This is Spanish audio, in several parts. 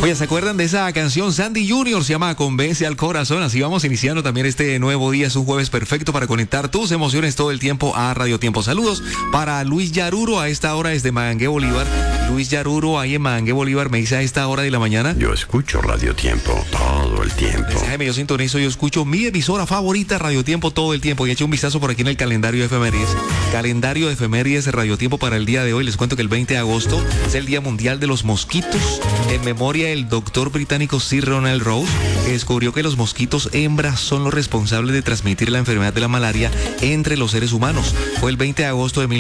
Oye, ¿se acuerdan de esa canción? Sandy Junior se llama Convence al Corazón. Así vamos iniciando también este nuevo día. Es un jueves perfecto para conectar tus emociones todo el tiempo a Radio Tiempo. Saludos para Luis Yaruro a esta hora desde Magangué, Bolívar. Luis Yaruro ahí en Magangué, Bolívar, me dice a esta hora de la mañana. Yo escucho Radio Tiempo todo el tiempo. Déjame, yo sintonizo, yo escucho mi emisora favorita, Radio Tiempo, todo el tiempo. Y he hecho un vistazo por aquí en el calendario de efemérides. Calendario de efemérides de Radio Tiempo para el día de hoy. Les cuento que el 20 de agosto es el Día Mundial de los Mosquitos, en memoria del doctor británico Sir Ronald Rose, que descubrió que los mosquitos hembras son los responsables de transmitir la enfermedad de la malaria entre los seres humanos. Fue el 20 de agosto de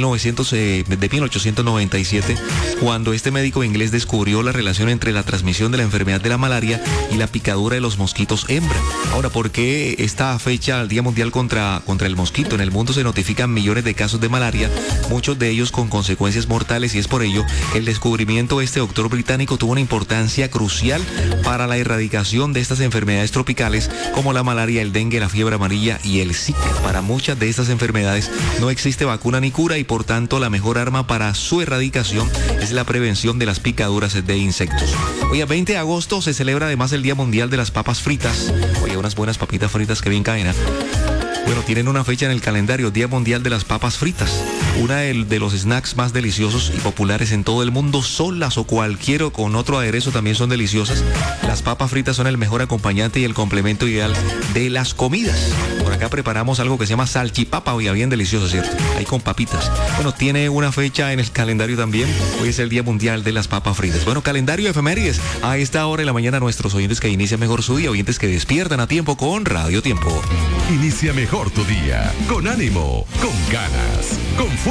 1897 cuando este médico inglés descubrió la relación entre la transmisión de la enfermedad de la malaria y la picadura de los mosquitos hembra. Ahora, ¿por qué esta fecha, el Día Mundial contra el mosquito? En el mundo se notifican millones de casos de malaria, muchos de ellos con consecuencias mortales, y es por ello que el descubrimiento de este doctor británico tuvo una importancia crucial para la erradicación de estas enfermedades tropicales como la malaria, el dengue, la fiebre amarilla y el Zika. Para muchas de estas enfermedades no existe vacuna ni cura y por tanto la mejor arma para su erradicación es la prevención de las picaduras de insectos. Hoy, a 20 de agosto, se celebra además el Día Mundial de las Papas Fritas. Oye, unas buenas papitas fritas que bien caen, ¿eh? Bueno, tienen una fecha en el calendario, Día Mundial de las Papas Fritas. Una de los snacks más deliciosos y populares en todo el mundo, solas o cualquier o con otro aderezo también son deliciosas. Las papas fritas son el mejor acompañante y el complemento ideal de las comidas. Por acá preparamos algo que se llama salchipapa, oiga, bien delicioso, ¿cierto? Ahí con papitas. Bueno, tiene una fecha en el calendario también. Hoy es el Día Mundial de las Papas Fritas. Bueno, calendario de efemérides. A esta hora de la mañana, nuestros oyentes que inician mejor su día, oyentes que despiertan a tiempo con Radio Tiempo. Inicia mejor tu día, con ánimo, con ganas, con